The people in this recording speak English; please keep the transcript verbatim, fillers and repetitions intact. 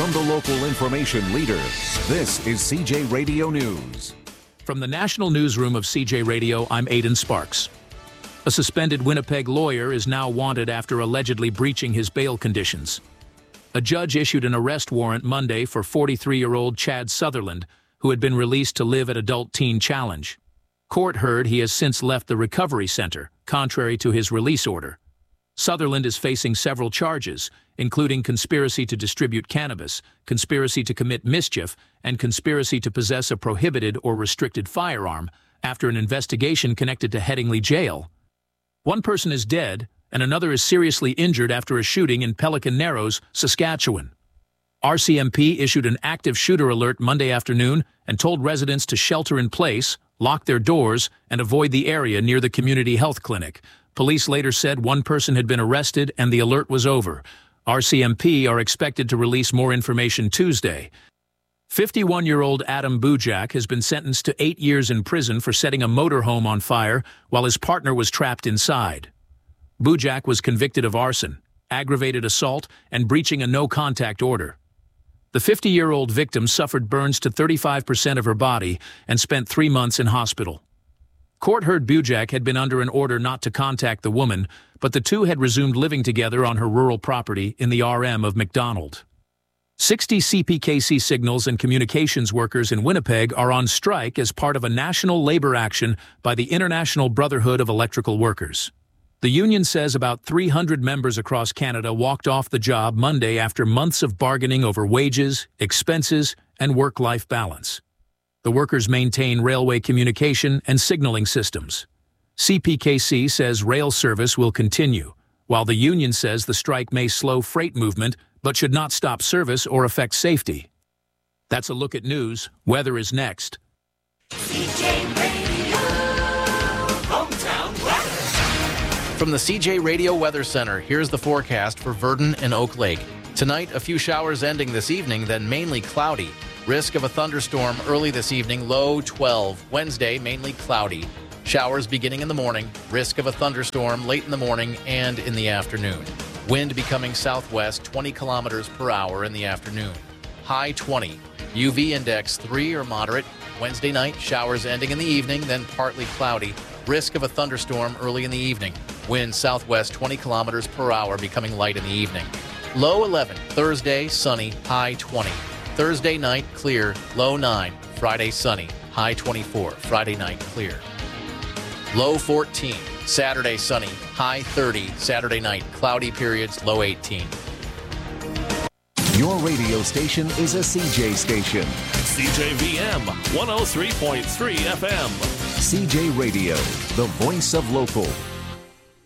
from the local information leader, this is C J Radio News. From the National Newsroom of C J Radio, I'm Aidan Sparks. A suspended Winnipeg lawyer is now wanted after allegedly breaching his bail conditions. A judge issued an arrest warrant Monday for forty-three-year-old Chad Sutherland, who had been released to live at Adult Teen Challenge. Court heard he has since left the recovery center, contrary to his release order. Sutherland is facing several charges, including conspiracy to distribute cannabis, conspiracy to commit mischief, and conspiracy to possess a prohibited or restricted firearm, after an investigation connected to Headingley Jail. One person is dead, and another is seriously injured after a shooting in Pelican Narrows, Saskatchewan. R C M P issued an active shooter alert Monday afternoon and told residents to shelter in place, lock their doors, and avoid the area near the community health clinic. Police later said one person had been arrested and the alert was over. R C M P are expected to release more information Tuesday. fifty-one-year-old Adam Bujak has been sentenced to eight years in prison for setting a motorhome on fire while his partner was trapped inside. Bujak was convicted of arson, aggravated assault, and breaching a no-contact order. The fifty-year-old victim suffered burns to thirty-five percent of her body and spent three months in hospital. Court heard Bujak had been under an order not to contact the woman, but the two had resumed living together on her rural property in the R M of McDonald. sixty C P K C signals and communications workers in Winnipeg are on strike as part of a national labor action by the International Brotherhood of Electrical Workers. The union says about three hundred members across Canada walked off the job Monday after months of bargaining over wages, expenses, and work-life balance. The workers maintain railway communication and signaling systems. C P K C says rail service will continue, while the union says the strike may slow freight movement but should not stop service or affect safety. That's a look at news. Weather is next. C J Radio, hometown weather. From the C J Radio Weather Center, here's the forecast for Virden and Oak Lake. Tonight, a few showers ending this evening, then mainly cloudy. Risk of a thunderstorm early this evening, low twelve. Wednesday, mainly cloudy. Showers beginning in the morning. Risk of a thunderstorm late in the morning and in the afternoon. Wind becoming southwest, twenty kilometers per hour in the afternoon. High twenty. U V index three or moderate. Wednesday night, showers ending in the evening, then partly cloudy. Risk of a thunderstorm early in the evening. Wind southwest, twenty kilometers per hour, becoming light in the evening. Low eleven. Thursday, sunny. High twenty. Thursday night, clear, low nine. Friday, sunny, high twenty-four. Friday night, clear. Low fourteen. Saturday, sunny, high thirty. Saturday night, cloudy periods, low eighteen. Your radio station is a C J station. C J V M one oh three point three F M. C J Radio, the voice of local.